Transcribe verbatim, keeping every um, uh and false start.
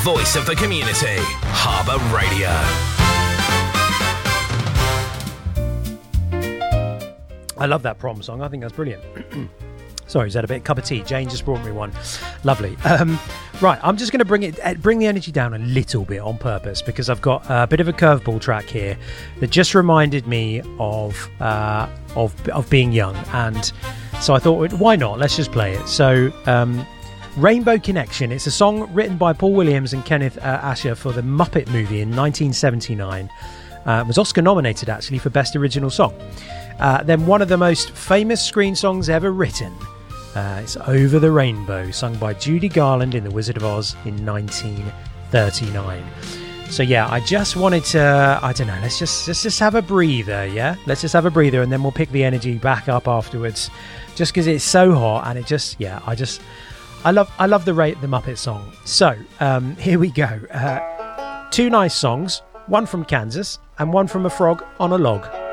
voice of the community. Harbour Radio. I love that prom song. I think that's brilliant. Sorry, is that a bit cup of tea? Jane just brought me one. Lovely. Um, right, I'm just going to bring it, bring the energy down a little bit on purpose because I've got a bit of a curveball track here that just reminded me of uh, of of being young, and so I thought, why not? Let's just play it. So, um, Rainbow Connection. It's a song written by Paul Williams and Kenneth uh, Asher for the Muppet movie in nineteen seventy-nine. Uh, it was Oscar nominated actually for Best Original Song. Uh, then one of the most famous screen songs ever written. Uh, it's Over the Rainbow, sung by Judy Garland in The Wizard of Oz in nineteen thirty-nine. So yeah, I just wanted to, I don't know, let's just let's just have a breather, yeah? Let's just have a breather and then we'll pick the energy back up afterwards. Just because it's so hot and it just, yeah, I just, I love I love the rate the Muppet song. So, um, here we go. Uh, two nice songs, one from Kansas and one from a frog on a log.